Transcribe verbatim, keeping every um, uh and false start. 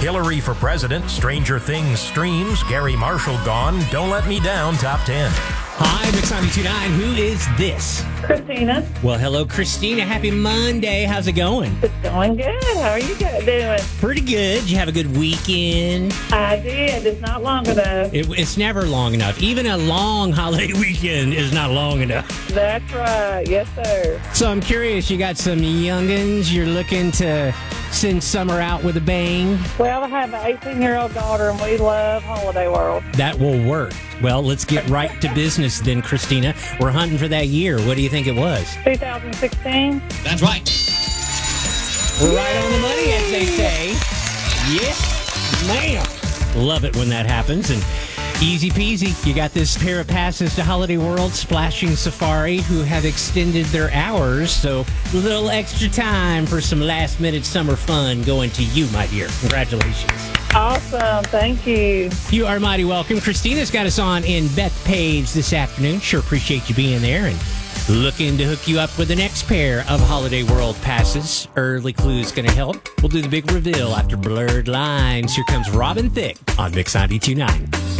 Hillary for president, Stranger Things streams, Gary Marshall gone, Don't Let Me Down, top ten. Hi, Mix ninety-two point nine. Who is this? Christina. Well, hello, Christina. Happy Monday. How's it going? It's going good. How are you guys doing? Pretty good. Did you have a good weekend? I did. It's not long enough. It, it's never long enough. Even a long holiday weekend is not long enough. That's right. Yes, sir. So I'm curious, you got some youngins you're looking to send summer out with a bang? Well, I have an eighteen-year-old daughter, and we love Holiday World. That will work. Well, let's get right to business then, Christina. We're hunting for that year. What do you think it was? twenty sixteen. That's right. We're right on the money, as they say. Yes, ma'am. Love it when that happens. And easy peasy. You got this pair of passes to Holiday World, Splashing Safari, who have extended their hours. So a little extra time for some last-minute summer fun going to you, my dear. Congratulations. Awesome. Thank you. You are mighty welcome. Christina's got us on in Bethpage this afternoon. Sure appreciate you being there and looking to hook you up with the next pair of Holiday World passes. Early clues going to help. We'll do the big reveal after Blurred Lines. Here comes Robin Thicke on Mix ninety-two point nine.